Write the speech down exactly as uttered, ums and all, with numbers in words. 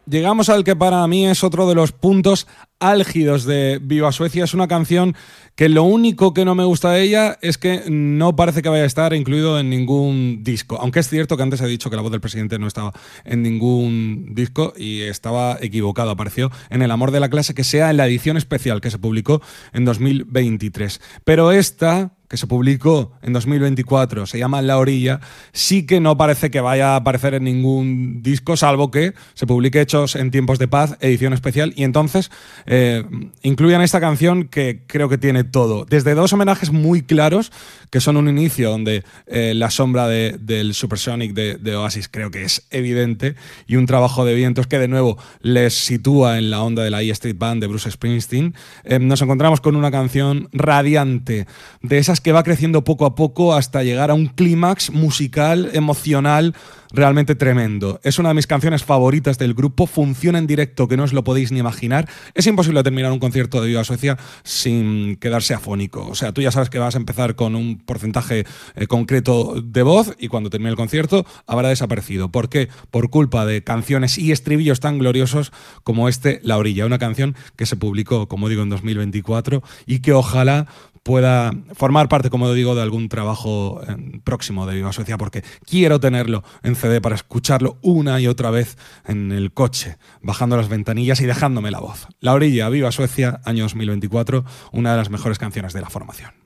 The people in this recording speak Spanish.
llegamos al que para mí es otro de los puntos álgidos de Viva Suecia. Es una canción que lo único que no me gusta de ella es que no parece que vaya a estar incluido en ningún disco. Aunque es cierto que antes he dicho que la voz del presidente no estaba en ningún disco y estaba equivocado. Apareció en El amor de la clase, que sea en la edición especial que se publicó en dos mil veintitrés. Pero esta, que se publicó en dos mil veinticuatro, se llama La Orilla, sí que no parece que vaya a aparecer en ningún disco, salvo que se publique Hechos en tiempos de paz, edición especial, y entonces eh, incluyan esta canción que creo que tiene todo. Desde dos homenajes muy claros, que son un inicio donde eh, la sombra de, del Supersonic de, de Oasis creo que es evidente, y un trabajo de vientos que de nuevo les sitúa en la onda de la E Street Band de Bruce Springsteen. Eh, nos encontramos con una canción radiante, de esas que va creciendo poco a poco hasta llegar a un clímax musical, emocional, realmente tremendo. Es una de mis canciones favoritas del grupo, funciona en directo que no os lo podéis ni imaginar. Es imposible terminar un concierto de Viva Suecia sin quedarse afónico. O sea, tú ya sabes que vas a empezar con un porcentaje eh, concreto de voz y cuando termine el concierto habrá desaparecido. ¿Por qué? Por culpa de canciones y estribillos tan gloriosos como este, La Orilla, una canción que se publicó, como digo, en dos mil veinticuatro y que ojalá pueda formar parte, como digo, de algún trabajo eh, próximo de Viva Suecia, porque quiero tenerlo en C D para escucharlo una y otra vez en el coche, bajando las ventanillas y dejándome la voz. La Orilla, Viva Suecia, año dos mil veinticuatro, una de las mejores canciones de la formación.